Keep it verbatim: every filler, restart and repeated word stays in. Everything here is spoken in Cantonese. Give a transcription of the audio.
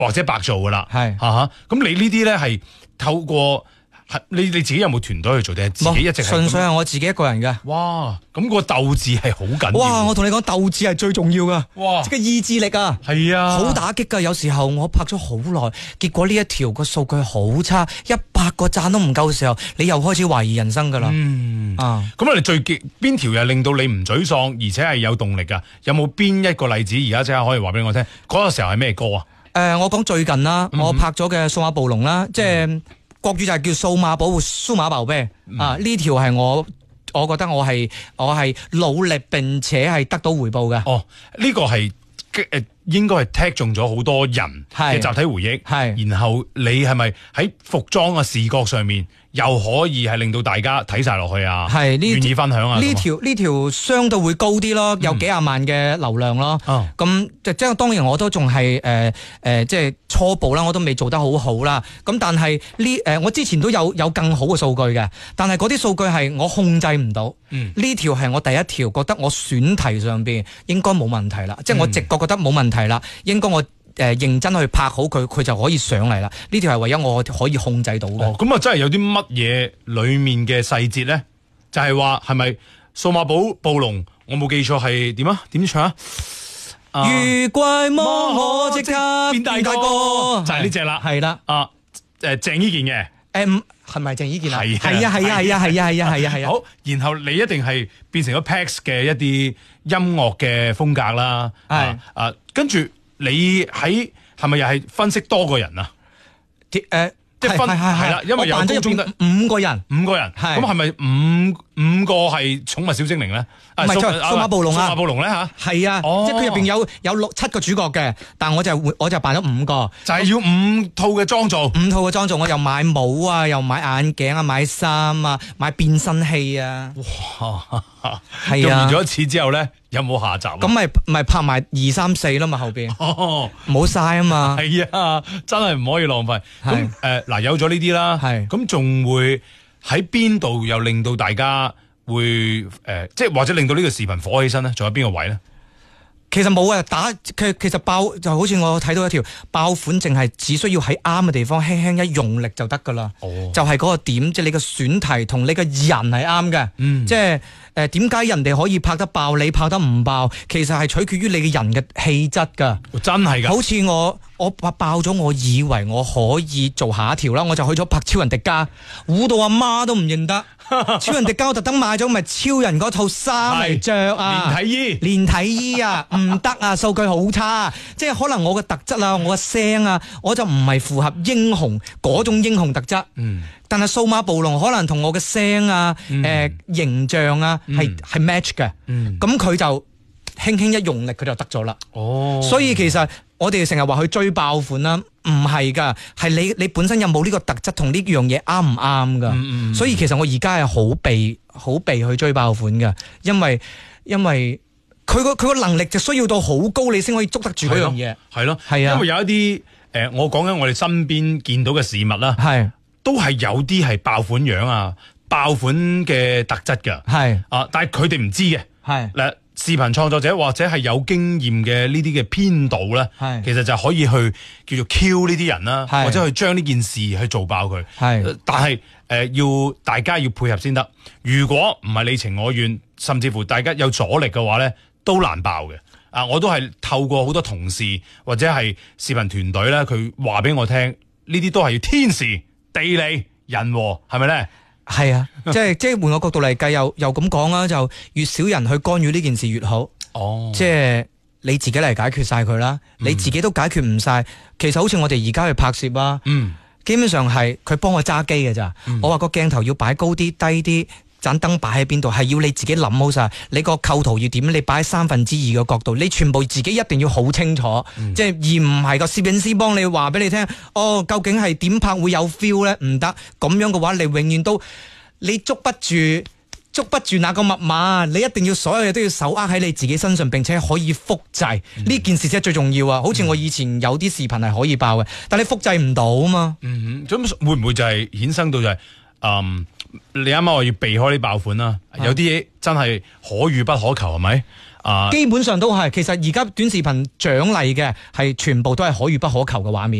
或者白做噶啦。 係嚇嚇，咁你呢啲咧係透過你你自己有冇團隊去做定係自己一直係純粹係我自己一個人嘅。 哇！咁個鬥志係好緊要。 哇！我同你講鬥志係最重要噶。 哇！ 即係意志力啊。 係啊。好打擊噶，有時候我拍咗好耐，結果呢一條個數據好差，一百個讚都唔夠嘅時候，你又開始懷疑人生噶啦。 嗯。 啊。 咁你最極邊條又令到你唔沮喪，而且係有動力噶？有冇邊一個例子而家即刻可以話俾我聽？嗰個時候係咩歌啊？ 誒，我講最近啦， 嗯我拍咗嘅《數碼暴龍》啦，即係。國語就係叫數碼保護數碼寶貝啊！呢條係我，我覺得我係我係努力並且係得到回報嘅。 哦，呢、這個係誒應該係踢中咗好多人嘅集體回憶。係，然後你係咪喺服裝嘅視覺上面又可以係令到大家睇晒落去啊？係，願意分享啊？ 呢條呢條相對會高啲咯，有幾廿萬嘅流量咯。哦、嗯，咁即係當然我都仲係誒誒，即係初步啦，我都未做得好好啦。咁但係呢誒，我之前都有有更好嘅數據嘅，但係嗰啲數據係我控制唔到。嗯，呢條係我第一條覺得我選題上邊應該冇問題啦，即係我直覺覺得冇問題啦，應該我。誒，認真去拍好佢，佢就可以上嚟啦。呢條係唯一我可以控制到嘅。 哦，咁啊，真係有啲乜嘢裏面嘅細節咧？就係話係咪數碼寶暴龍？我冇記錯係點啊？點唱啊？ 遇怪魔可即刻變大個，就係呢隻啦。 係啦。 啊，誒，鄭伊健嘅。 誒，係咪鄭伊健啊？ 係係啊，係啊，係啊，係啊，係啊，係啊，係啊。 好，然後你一定係變成咗 Pax 嘅一啲音樂嘅風格啦。係啊，跟住。你喺係咪又係分析多個人啊？ 誒、呃， 即係分係啦，因為有高中得五個人， 五個人，咁係咪五五個係寵物小精靈咧？ 唔係，數碼暴龍啊！ 數碼暴龍咧吓， 係啊， 哦、 即係佢入邊有有六七個主角嘅，但係我就我就扮咗五個， 就係要五套嘅裝造， 五套嘅裝造，我又買帽啊，又買眼鏡啊，買衫啊，買變身器啊， 哇！ 係啊， 用完咗一次之後咧，有冇下集？ 咁咪咪拍埋二三四啦嘛，後邊冇晒啊嘛， 係啊，真係唔可以浪費。咁誒嗱，有咗呢啲啦，係咁仲會喺邊度又令到大家？會誒、呃，即係或者令到呢個視頻火起身咧，仲有邊個位咧？ 其實冇啊，打其其實爆就好似我睇到一條爆款，淨係只需要喺啱嘅地方輕輕一用力就得噶啦。哦，就係嗰個點，即係你個選題同你個人係啱嘅。嗯，即係誒，點解人哋可以拍得爆，你拍得唔爆？其實係取決於你嘅人嘅氣質噶。真係噶，好似我我拍爆咗，我以為我可以做下一條啦，我就去咗拍超人迪迦，糊到阿媽都唔認得。超人迪迦特登買咗咪超人嗰套衫嚟着啊，連體衣，連體衣啊，唔得啊，數據好差啊，即係可能我嘅特質啊，我嘅聲啊，我就唔係符合英雄嗰種英雄特質。嗯，但係數碼暴龍可能同我嘅聲啊，誒、嗯呃、形象啊，係係、嗯、match 嘅。嗯，咁佢就輕輕一用力，佢就得咗啦。哦，所以其實我哋成日話去追爆款啦。唔係噶，係你你本身有冇呢個特質同呢樣嘢啱唔啱噶？嗯嗯，所以其實我而家係好避好避去追爆款噶，因為因為佢個佢個能力就需要到好高，你先可以捉得住嗰樣嘢。係咯，係啊，因為有一啲誒、呃，我講緊我哋身邊見到嘅事物啦，係都係有啲係爆款樣啊，爆款嘅特質噶，係啊，但係佢哋唔知嘅，係嗱。視頻創作者或者係有經驗嘅呢啲嘅編導咧，其實就可以去叫做 Q 呢啲人啦，或者去將呢件事去做爆佢。係，但係誒、呃、要大家要配合先得。如果唔係你情我願，甚至乎大家有阻力嘅話咧，都難爆嘅。啊，我都係透過好多同事或者係視頻團隊咧，佢話俾我聽，呢啲都係要天時地利人和，係咪咧？係啊，即係即係換個角度嚟計，又又咁講啦，就越少人去干預呢件事越好。哦，即係你自己嚟解決晒佢啦，嗯、你自己都解決唔晒。其實好似我哋而家去拍攝啊，嗯，基本上係佢幫我揸機嘅咋。嗯、我話個鏡頭要擺高啲、低啲，盞燈擺喺邊度，係要你自己諗好晒。你個構圖要點，你擺喺三分之二嘅角度，你全部自己一定要好清楚。嗯、即係而唔係個攝影師幫你話俾你聽，哦，究竟係點拍會有 feel 咧？唔得，咁樣嘅話，你永遠都你捉不住，捉不住那個密碼。你一定要所有嘢都要手握喺你自己身上，並且可以複製呢、嗯、件事先係最重要啊！好似我以前有啲視頻係可以爆嘅，但你複製唔到啊嘛。嗯，咁會唔會就係衍生到就係、是，嗯，你啱啱話要避開啲爆款啦，有啲嘢真係可遇不可求，係咪？ 啊、呃， 基本上都係。其實而家短視頻獎勵嘅係全部都係可遇不可求嘅畫面。